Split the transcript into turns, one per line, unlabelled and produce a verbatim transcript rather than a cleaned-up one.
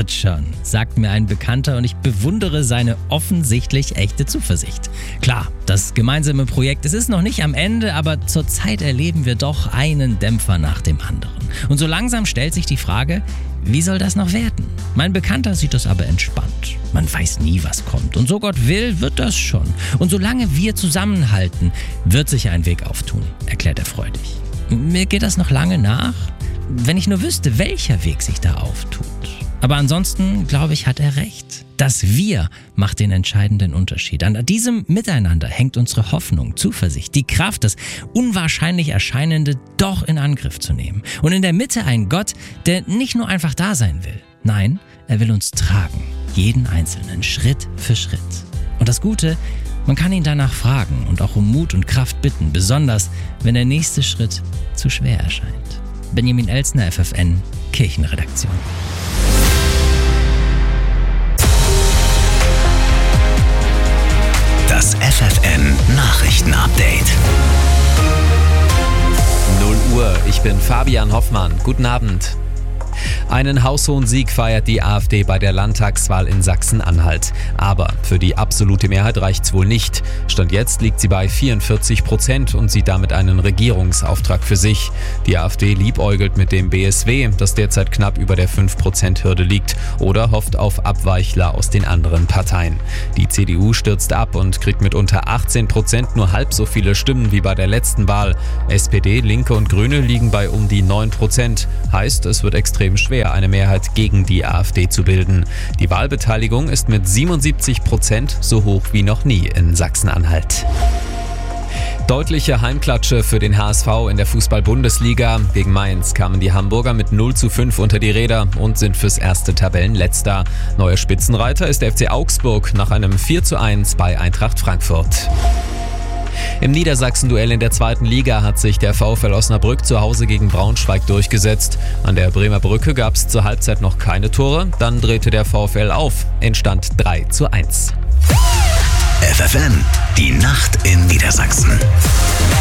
wird schon, sagt mir ein Bekannter und ich bewundere seine offensichtlich echte Zuversicht. Klar, das gemeinsame Projekt, es ist noch nicht am Ende, aber zurzeit erleben wir doch einen Dämpfer nach dem anderen. Und so langsam stellt sich die Frage, wie soll das noch werden? Mein Bekannter sieht das aber entspannt. Man weiß nie, was kommt. Und so Gott will, wird das schon. Und solange wir zusammenhalten, wird sich ein Weg auftun, erklärt er freudig. Mir geht das noch lange nach, wenn ich nur wüsste, welcher Weg sich da auftut. Aber ansonsten, glaube ich, hat er recht. Das Wir macht den entscheidenden Unterschied. An diesem Miteinander hängt unsere Hoffnung, Zuversicht, die Kraft, das unwahrscheinlich Erscheinende doch in Angriff zu nehmen. Und in der Mitte ein Gott, der nicht nur einfach da sein will. Nein, er will uns tragen. Jeden Einzelnen, Schritt für Schritt. Und das Gute, man kann ihn danach fragen und auch um Mut und Kraft bitten, besonders wenn der nächste Schritt zu schwer erscheint. Benjamin Elsner, F F N, Kirchenredaktion.
Das F F N Nachrichtenupdate.
null Uhr, ich bin Fabian Hoffmann. Guten Abend. Einen haushohen Sieg feiert die AfD bei der Landtagswahl in Sachsen-Anhalt. Aber für die absolute Mehrheit reicht's wohl nicht. Stand jetzt liegt sie bei vierundvierzig Prozent und sieht damit einen Regierungsauftrag für sich. Die AfD liebäugelt mit dem B S W, das derzeit knapp über der fünf Prozent Hürde liegt, oder hofft auf Abweichler aus den anderen Parteien. Die C D U stürzt ab und kriegt mit unter achtzehn Prozent nur halb so viele Stimmen wie bei der letzten Wahl. S P D, Linke und Grüne liegen bei um die neun Prozent. Heißt, es wird extrem schwer, eine Mehrheit gegen die AfD zu bilden. Die Wahlbeteiligung ist mit siebenundsiebzig Prozent so hoch wie noch nie in Sachsen-Anhalt. Deutliche Heimklatsche für den H S V in der Fußball-Bundesliga. Gegen Mainz kamen die Hamburger mit null zu fünf unter die Räder und sind fürs erste Tabellenletzter. Neuer Spitzenreiter ist der F C Augsburg nach einem vier zu eins bei Eintracht Frankfurt. Im Niedersachsen-Duell in der zweiten Liga hat sich der VfL Osnabrück zu Hause gegen Braunschweig durchgesetzt. An der Bremer Brücke gab es zur Halbzeit noch keine Tore, dann drehte der VfL auf, entstand drei zu eins.
F F N, die Nacht in Niedersachsen.